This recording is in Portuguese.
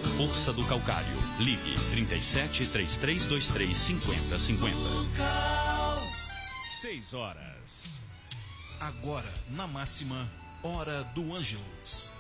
Força do Calcário. Ligue 37 3323 5050. 6 horas. Agora, na máxima, Hora do Ângelus.